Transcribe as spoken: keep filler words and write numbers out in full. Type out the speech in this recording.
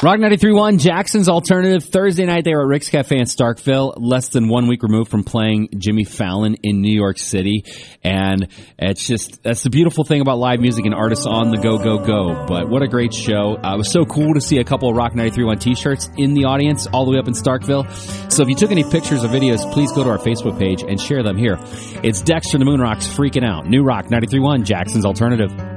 Rock ninety-three point one, Jackson's Alternative. Thursday night, they were at Rick's Cafe in Starkville, less than one week removed from playing Jimmy Fallon in New York City. And it's just, that's the beautiful thing about live music and artists on the go, go, go. But what a great show. Uh, it was so cool to see a couple of Rock ninety-three point one t-shirts in the audience all the way up in Starkville. So if you took any pictures or videos, please go to our Facebook page and share them here. It's Dexter and the Moon Rocks freaking out. New Rock ninety-three point one, Jackson's Alternative.